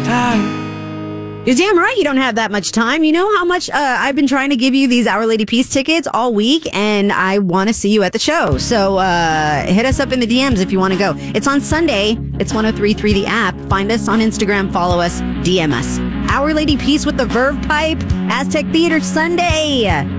time. You're damn right you don't have that much time. You know how much I've been trying to give you these Our Lady Peace tickets all week, and I want to see you at the show. So hit us up in the DMs if you want to go. It's on Sunday. It's 103.3 the app. Find us on Instagram. Follow us. DM us. Our Lady Peace with the Verve Pipe. Aztec Theater Sunday.